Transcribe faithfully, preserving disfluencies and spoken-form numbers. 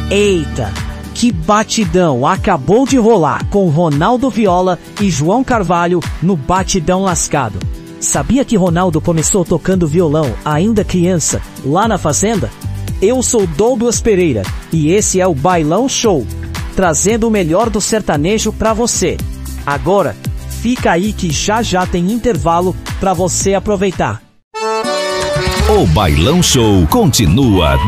Eita, que batidão acabou de rolar com Ronaldo Viola e João Carvalho no Batidão Lascado. Sabia que Ronaldo começou tocando violão ainda criança, lá na fazenda? Eu sou Douglas Pereira e esse é o Bailão Show, trazendo o melhor do sertanejo pra você. Agora, fica aí que já já tem intervalo pra você aproveitar. O Bailão Show continua